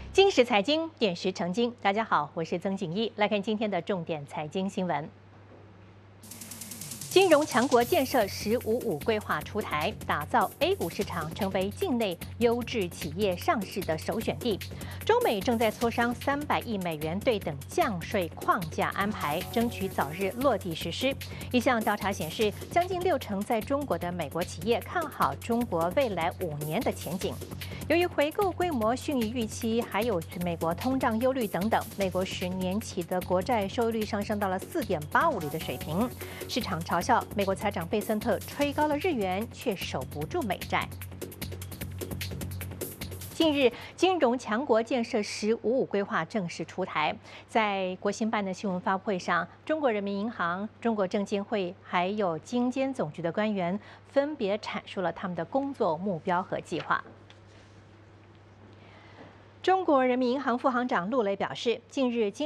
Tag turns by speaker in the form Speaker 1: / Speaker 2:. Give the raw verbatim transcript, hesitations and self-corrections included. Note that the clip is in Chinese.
Speaker 1: 金石财经，点石成金。大家好，我是曾景一，来看今天的重点财经新闻。金融强国建设“十五五”规划出台，打造 A 股市场成为境内优质企业上市的首选地。中美正在磋商三百亿美元对等降税框架安排，争取早日落地实施。一项调查显示，将近六成在中国的美国企业看好中国未来五年的前景。由于回购规模逊于预期，还有美国通胀忧虑等等，美国十年期的国债收益率上升到了四点八五厘的水平。市场嘲笑美国财长贝森特吹高了日元，却守不住美债。近日，金融强国建设“十五五”规划正式出台。在国新办的新闻发布会上，中国人民银行、中国证监会还有金监总局的官员分别阐述了他们的工作目标和计划。中国人民银行副行长陆雷表示，近日金